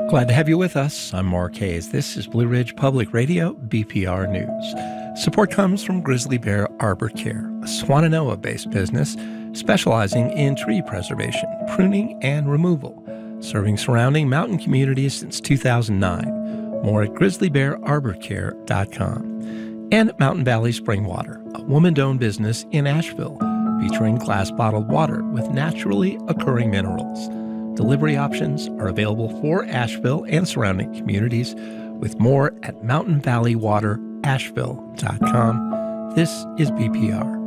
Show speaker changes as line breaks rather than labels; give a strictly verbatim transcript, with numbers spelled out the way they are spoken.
Glad to have you with us. I'm Mark Hayes. This is Blue Ridge Public Radio, B P R News. Support comes from Grizzly Bear Arbor Care, a Swannanoa-based business specializing in tree preservation, pruning, and removal, serving surrounding mountain communities since two thousand nine. More at grizzly bear arbor care dot com. And Mountain Valley Spring Water, a woman-owned business in Asheville, featuring glass-bottled water with naturally occurring minerals. Delivery options are available for Asheville and surrounding communities, with more at mountain valley water asheville dot com. This is B P R.